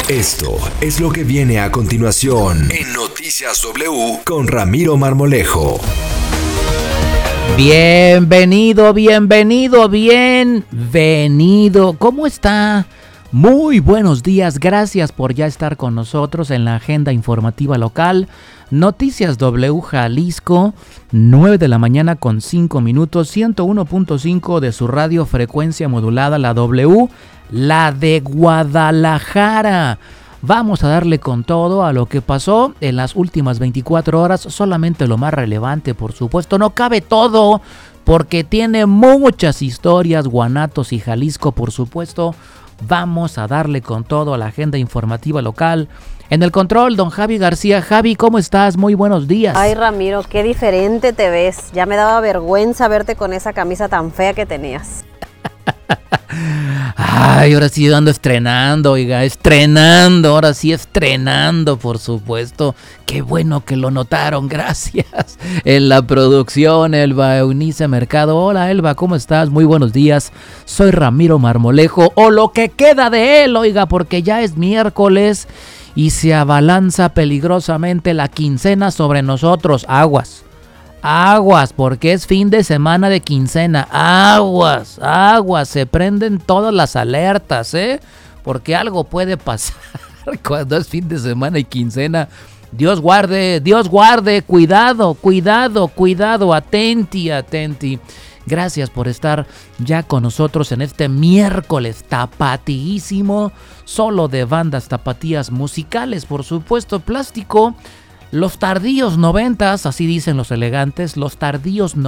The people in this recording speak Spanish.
Esto es lo que viene a continuación en Noticias W con Ramiro Marmolejo. Bienvenido. ¿Cómo está? Muy buenos días, gracias por ya estar con nosotros en la agenda informativa local. Noticias W Jalisco, 9 de la mañana con 5 minutos, 101.5 de su radio frecuencia modulada, la W, la de Guadalajara. Vamos a darle con todo a lo que pasó en las últimas 24 horas, solamente lo más relevante, por supuesto. No cabe todo, porque tiene muchas historias, Guanatos y Jalisco, por supuesto. Vamos a darle con todo a la agenda informativa local. En el control, don Javi García. Javi, ¿cómo estás? Muy buenos días. Ay, Ramiro, qué diferente te ves. Ya me daba vergüenza verte con esa camisa tan fea que tenías. Ay, ahora sí ando estrenando, ahora sí estrenando, por supuesto. Qué bueno que lo notaron, gracias. En la producción, Elba Eunice Mercado. Hola, Elba, ¿cómo estás? Muy buenos días. Soy Ramiro Marmolejo, o lo que queda de él, porque ya es miércoles y se abalanza peligrosamente la quincena sobre nosotros. Aguas, porque es fin de semana de quincena. Aguas, se prenden todas las alertas, porque algo puede pasar cuando es fin de semana y quincena. Dios guarde, cuidado, atenti. Gracias por estar ya con nosotros en este miércoles tapatíísimo, solo de bandas tapatías musicales, por supuesto, plástico. Los tardíos 90s, así dicen los elegantes, los tardíos